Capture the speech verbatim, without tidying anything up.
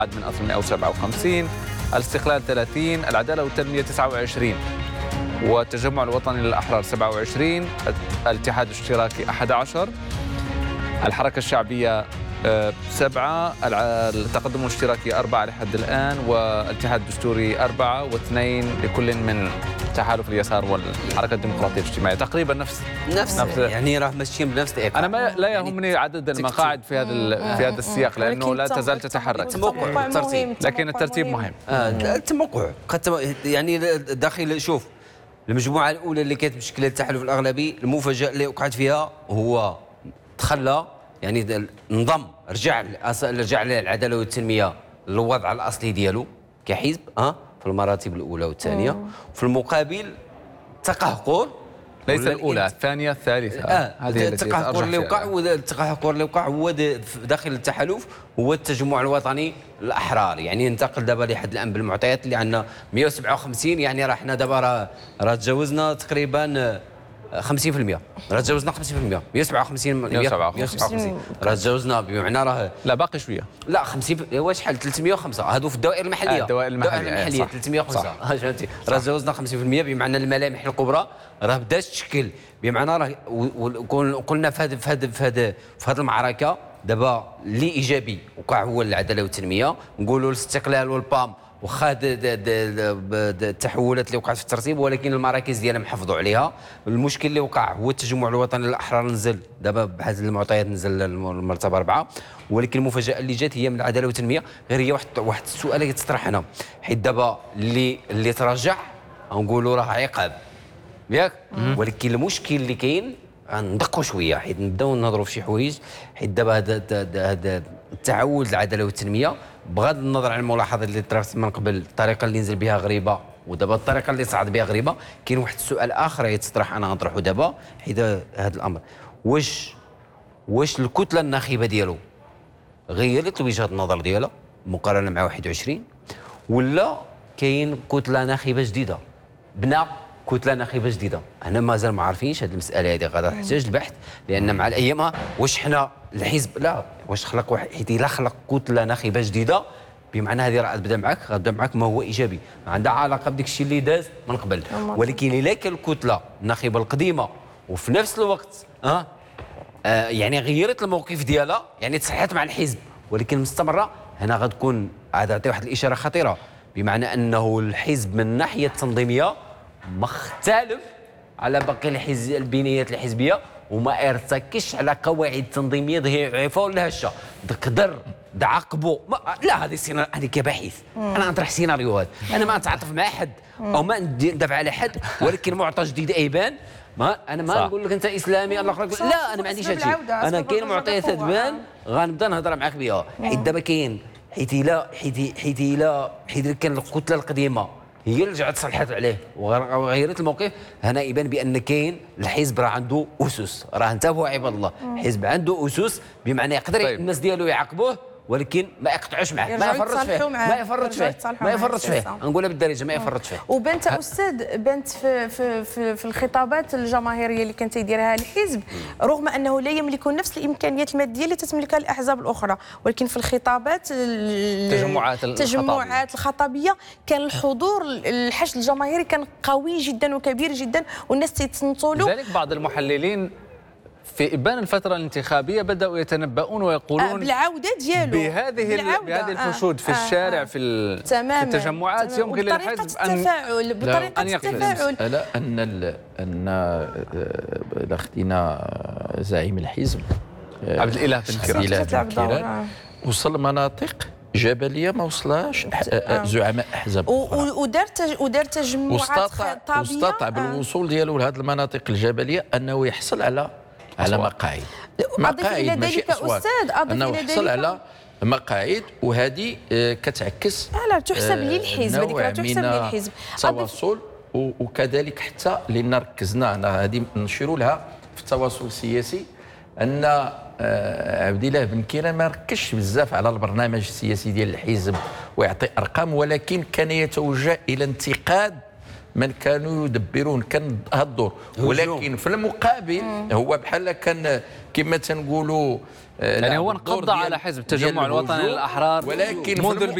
من أصل مئة وسبعة وخمسين، الاستقلال ثلاثين، العدالة والتنمية تسعة وعشرين، والتجمع الوطني للأحرار سبعة وعشرين، الاتحاد الاشتراكي أحد عشر، الحركة الشعبية سبعة، التقدم الاشتراكي أربعة لحد الآن، والاتحاد الدستوري أربعة، واثنين لكل من تحالف اليسار والحركة الديمقراطية الاجتماعية. تقريبا نفس نفس, نفس يعني راه ماشيين بنفس الإيقاع. أنا ما لا يهمني يعني عدد المقاعد في هذا في هذا السياق لأنه لا تزال تتحرك. التموقع الترتيب، لكن الترتيب مهم. آه التموقع يعني داخل. شوف المجموعة الأولى اللي كانت بشكل التحالف الأغلبي، المفاجأة اللي وقعت فيها هو تخلى يعني انضم رجع رجع للعداله والتنميه للوضع الاصلي ديالو كحزب اه في المراتب الاولى والثانيه. في المقابل تقهقر ليس الاولى الثانيه الثالثه. آه هذه التقهقر اللي وقع والتقهقر اللي وقع هو داخل التحالف هو التجمع الوطني الاحرار. يعني انتقل دابا لحد الان بالمعطيات اللي عندنا مئة وسبعة وخمسين، يعني راه حنا دابا راه راه تجاوزنا تقريبا خمسين بالمئة، راه تجاوزنا خمسين بالمئة. مئة وسبعة وخمسين مئة وسبعة وخمسين راه تجاوزنا، بمعنى راه لا باقي شويه. لا خمسين هو شحال ثلاثمئة وخمسة هادو في الدوائر المحليه. آه الدوائر المحليه, المحلية ثلاثمئة وخمسة فهمتي. راه تجاوزنا خمسين بالمئة، بمعنى الملامح الكبرى راه بدات تشكل. بمعنى راه قلنا في هذا في هذا في هذا في هذه المعركه دابا اللي ايجابي وقع هو العداله والتنميه. نقولوا الاستقلال والبام وخا التحولات اللي وقعت في الترتيب، ولكن المراكز ديالها محافظوا عليها. المشكل اللي وقع هو التجمع الوطني للاحرار نزل دابا بهذه المعطيات، نزل المرتبه أربعة. ولكن المفاجاه اللي جات هي من العداله والتنميه. غير هي واحد واحد السؤال اللي تطرح هنا، حيت دابا اللي اللي تراجع نقولوا راه عقاب ياك، ولكن المشكل اللي كاين غندقوا شويه حيت نبداو نهضروا في شي حوايج. حيت دابا هذا هذا التعود للعداله والتنميه بغض النظر عن الملاحظات اللي طرحت من قبل، الطريقه اللي نزل بها غريبه ودابا الطريقه اللي صعد بها غريبه. كاين واحد السؤال اخر يتطرح انا غنطرحه دابا حيت هذا الامر، واش واش الكتله الناخبه ديالو غيرت وجهه النظر ديالها مقارنه مع واحد وعشرين، ولا كاين كتله ناخبه جديده بنى كتله ناخبه جديده؟ هنا مازال ما عارفينش هذه المساله. هذه غادا تحتاج البحث، لان مع الايام واش حنا الحزب لا واش خلق واحد، حيت الا خلق كتله ناخبه جديده بمعنى هذه راه تبدا معك غتبدا معك ما هو ايجابي، ما عندها علاقه بديك الشيء اللي داز من قبل. ولكن الا كان الكتله الناخبه القديمه وفي نفس الوقت اه, آه يعني غيرت الموقف ديالها، يعني تصحت مع الحزب ولكن مستمره، هنا غتكون عاد تعطي واحد الاشاره خطيره، بمعنى انه الحزب من الناحيه التنظيميه مختلف على باقي الحزب البنيات الحزبيه، وما ارتكش على قواعد تنظيميه ضعيفه ولا هشه تقدر تعاقبوا. لا هذه سيناريو، هذه كباحث انا نطرح سيناريوهات، انا ما نتعاطف مع احد او ما ندافع على حد، ولكن معطى جديد ايبان. ما انا ما نقول لك انت اسلامي الله يخليك، لا انا ما عنديش هادشي. انا كاين معطيات تبان غنبدا نهضر معاك بها، حيت دابا كاين حيت الا حيت حيت الا حيت كان الكتله القديمه هي اللي رجعت صلحت عليه وغيرت الموقف، هنا يبان بان كاين الحزب راه عنده اسس. راه انتبهوا عباد الله، الحزب عنده اسس، بمعنى يقدر طيب. الناس ديالو يعاقبوه ولكن ما يقطعوش معاه، ما يفرطش فيه ما يفرطش فيه ما يفرطش فيه نقولها بالدارجه ما يفرطش فيه. وبنت استاذ بنت في في في, في الخطابات الجماهيريه اللي كانت يديرها الحزب، رغم انه لا يملك نفس الامكانيات الماديه اللي تتملكها الاحزاب الاخرى، ولكن في الخطابات التجمعات التجمعات الخطابيه كان الحضور الحشد الجماهيري كان قوي جدا وكبير جدا، والناس تيتصنتوا له. لذلك بعض المحللين في إبان الفترة الانتخابية بدأوا يتنبؤون ويقولون آه بالعودة ديالو بهذه بهذه الحشود في آه الشارع آه في, في التجمعات يمكن للحزب أن التفاعل بطريقة أن التفاعل. لا أن أن إذا خدينا زعيم الحزب عبد الإله بن كيران وصل مناطق جبليه ما وصلهاش زعماء احزاب ودار ودار تجمعات خطابيه واستطاع بالوصول ديالو لهذه المناطق الجبليه انه يحصل على على مقاعد. اضيف الى ذلك استاذ اضيف الى ذلك يحصل على مقاعد، وهذه كتعكس لا تحسب للحزب، هذيك لا تحسب للحزب التواصل. وكذلك حتى لان ركزنا انا هذه نشيروا لها في التواصل السياسي ان عبد الله بن كيران ما ركزش بزاف على البرنامج السياسي ديال الحزب ويعطي ارقام، ولكن كان يتوجه الى انتقاد من كانوا يدبرون كان هذا الدور. ولكن في المقابل هو بحال كان كما تنقولوا يعني هو انقضى على حزب التجمع الوطني للاحرار ولكن منذ